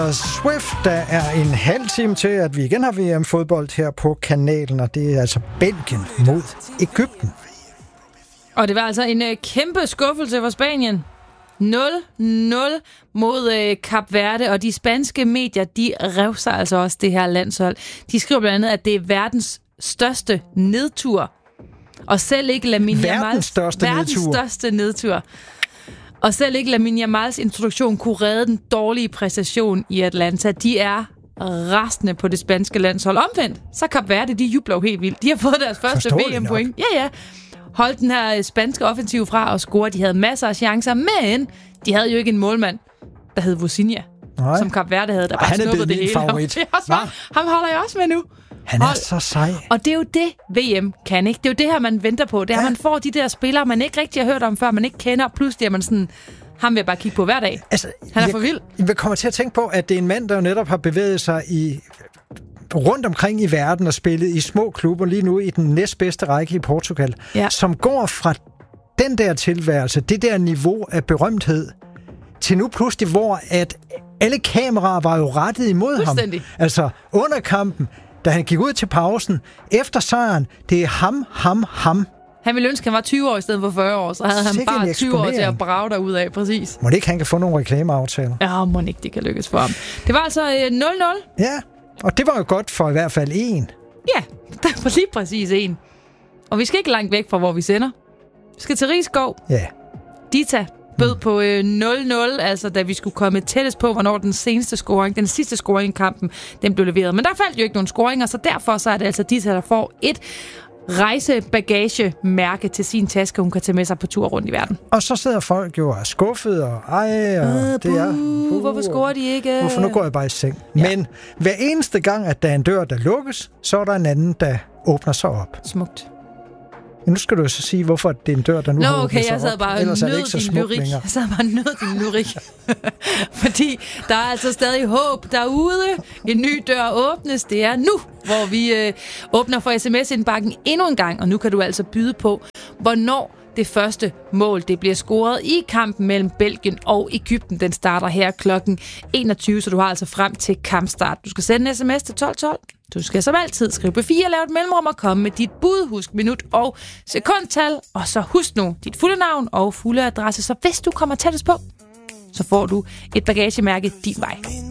Swift, der er en halv time til, at vi igen har VM-fodbold her på kanalen, og det er altså Belgien mod Egypten. Og det var altså en kæmpe skuffelse for Spanien. 0-0 mod Kap Verde, og de spanske medier, de revser altså også det her landshold. De skriver blandt andet, at det er verdens største nedtur. Og selv ikke Lamine Yamals største nedtur. Og selv ikke Lamine Yamals introduktion kunne redde den dårlige præstation i Atlanta. De er rasende på det spanske landshold. Omvendt, så Kap Verde, de jubler jo helt vildt. De har fået deres første VM-point. Ja. Holdt den her spanske offensiv fra og score. De havde masser af chancer, men de havde jo ikke en målmand, der hed Vusinha, som Kap Verde havde, der bare snuppede det hele. Favorit. Ham holder jeg også med nu. Han er så sej. Og det er jo det, VM kan, ikke? Det er jo det her, man venter på. Det er, man får de der spillere, man ikke rigtig har hørt om før, man ikke kender, og pludselig er man sådan, ham vil jeg bare kigge på hver dag. Altså, han er for vild. Jeg kommer til at tænke på, at det er en mand, der jo netop har bevæget sig rundt omkring i verden og spillet i små klubber, lige nu i den næstbedste række i Portugal, som går fra den der tilværelse, det der niveau af berømthed, til nu pludselig, hvor at alle kameraer var jo rettet imod ham. Altså under kampen, da han gik ud til pausen, efter sejren, det er ham. Han ville ønske, han var 20 år i stedet for 40 år, så havde han bare 20 år til at brage derud af, præcis. Må det ikke, han kan få nogle reklameaftaler? Ja, må ikke, det kan lykkes for ham. Det var altså 0-0. Ja, og det var jo godt for i hvert fald en. Ja, der var lige præcis en. Og vi skal ikke langt væk fra, hvor vi sender. Vi skal til Risskov. Ja. Dita bød på 0-0, altså da vi skulle komme tættest på, hvornår den sidste scoring i kampen, den blev leveret. Men der faldt jo ikke nogen scoringer, så derfor så er det altså Dita, der får et rejsebagagemærke til sin taske, hun kan tage med sig på tur rundt i verden. Og så sidder folk jo og er skuffet, og det er... Hvorfor scorer de ikke? Hvorfor nu går jeg bare i seng? Ja. Men hver eneste gang, at der er en dør, der lukkes, så er der en anden, der åbner sig op. Smukt. Men nu skal du så sige, hvorfor det er en dør, der nu åbner sig op. Jeg sad bare nød din lyrik. Fordi der er altså stadig håb derude. En ny dør åbnes. Det er nu, hvor vi åbner for sms-indbakken endnu en gang. Og nu kan du altså byde på, hvornår det første mål det bliver scoret i kampen mellem Belgien og Egypten. Den starter her klokken 21, så du har altså frem til kampstart. Du skal sende en sms til 1212. Du skal som altid skrive på 4, lave et mellemrum og komme med dit bud, husk minut og sekundtal. Og så husk nu dit fulde navn og fulde adresse. Så hvis du kommer tættest på, så får du et bagagemærke din vej.